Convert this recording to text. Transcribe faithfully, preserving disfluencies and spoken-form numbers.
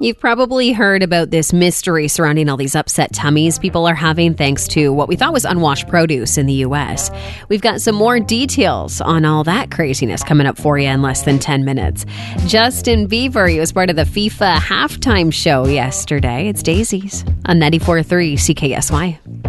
You've probably heard about this mystery surrounding all these upset tummies people are having thanks to what we thought was unwashed produce in the U S. We've got some more details on all that craziness coming up for you in less than ten minutes. Justin Bieber, he was part of the FIFA halftime show yesterday. It's Daisies on ninety-four point three C K S Y.